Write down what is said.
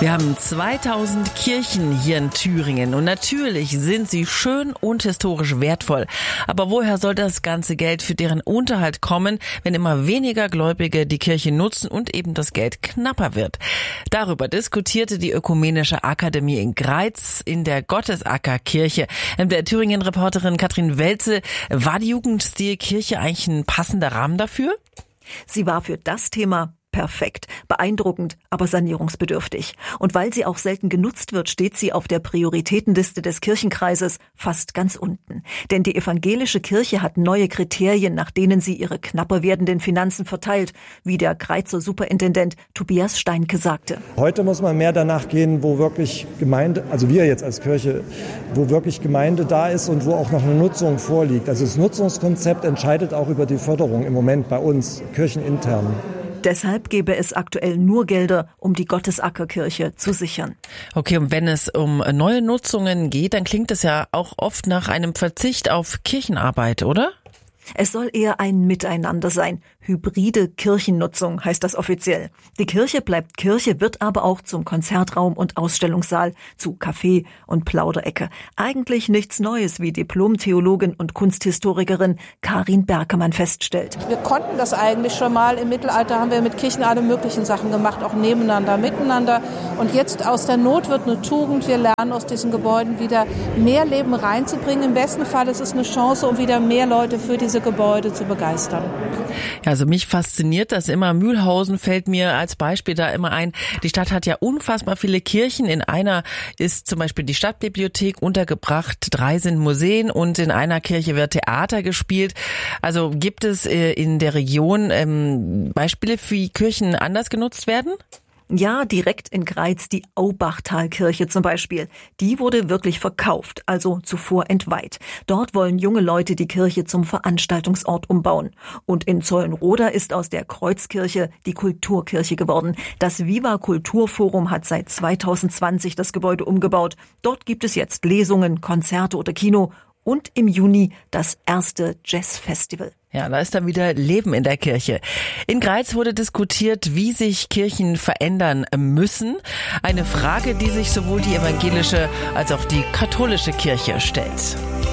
Wir haben 2000 Kirchen hier in Thüringen und natürlich sind sie schön und historisch wertvoll. Aber woher soll das ganze Geld für deren Unterhalt kommen, wenn immer weniger Gläubige die Kirche nutzen und eben das Geld knapper wird? Darüber diskutierte die Ökumenische Akademie in Greiz in der Gottesackerkirche. Der Thüringen-Reporterin Katrin Welze, war die Jugendstilkirche eigentlich ein passender Rahmen dafür? Sie war für das Thema perfekt, beeindruckend, aber sanierungsbedürftig. Und weil sie auch selten genutzt wird, steht sie auf der Prioritätenliste des Kirchenkreises fast ganz unten. Denn die evangelische Kirche hat neue Kriterien, nach denen sie ihre knapper werdenden Finanzen verteilt, wie der Greizer Superintendent Tobias Steinke sagte. Heute muss man mehr danach gehen, wo wirklich Gemeinde, also wir jetzt als Kirche, wo wirklich Gemeinde da ist und wo auch noch eine Nutzung vorliegt. Also das Nutzungskonzept entscheidet auch über die Förderung im Moment bei uns, kirchenintern. Deshalb gäbe es aktuell nur Gelder, um die Gottesackerkirche zu sichern. Okay, und wenn es um neue Nutzungen geht, dann klingt es ja auch oft nach einem Verzicht auf Kirchenarbeit, oder? Es soll eher ein Miteinander sein. Hybride Kirchennutzung heißt das offiziell. Die Kirche bleibt Kirche, wird aber auch zum Konzertraum und Ausstellungssaal, zu Café und Plauderecke. Eigentlich nichts Neues, wie Diplom-Theologin und Kunsthistorikerin Karin Berkemann feststellt. Wir konnten das eigentlich schon mal. Im Mittelalter haben wir mit Kirchen alle möglichen Sachen gemacht, auch nebeneinander, miteinander. Und jetzt aus der Not wird eine Tugend. Wir lernen aus diesen Gebäuden wieder mehr Leben reinzubringen. Im besten Fall ist es eine Chance, um wieder mehr Leute für diese Gebäude zu begeistern. Ja, also mich fasziniert das immer. Mühlhausen fällt mir als Beispiel da immer ein. Die Stadt hat ja unfassbar viele Kirchen. In einer ist zum Beispiel die Stadtbibliothek untergebracht, 3 sind Museen und in einer Kirche wird Theater gespielt. Also gibt es in der Region Beispiele, wie Kirchen anders genutzt werden? Ja, direkt in Greiz die Aubachtalkirche zum Beispiel. Die wurde wirklich verkauft, also zuvor entweiht. Dort wollen junge Leute die Kirche zum Veranstaltungsort umbauen. Und in Zollenroda ist aus der Kreuzkirche die Kulturkirche geworden. Das Viva Kulturforum hat seit 2020 das Gebäude umgebaut. Dort gibt es jetzt Lesungen, Konzerte oder Kino und im Juni das erste Jazzfestival. Ja, da ist dann wieder Leben in der Kirche. In Greiz wurde diskutiert, wie sich Kirchen verändern müssen. Eine Frage, die sich sowohl die evangelische als auch die katholische Kirche stellt.